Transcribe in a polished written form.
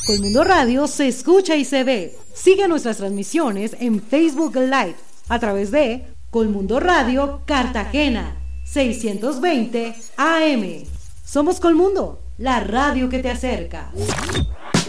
Colmundo Radio se escucha y se ve. Sigue nuestras transmisiones en Facebook Live a través de Colmundo Radio Cartagena 620 AM. Somos Colmundo, la radio que te acerca.